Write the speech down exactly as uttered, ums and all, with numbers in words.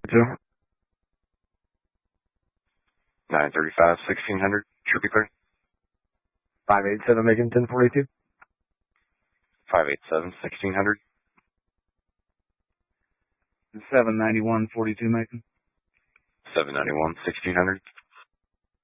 two. nine thirty-five, sixteen hundred. Should be clear. five eight seven, making ten forty-two. five eight seven, sixteen hundred. seven ninety-one, forty-two, making. seven ninety-one, sixteen hundred.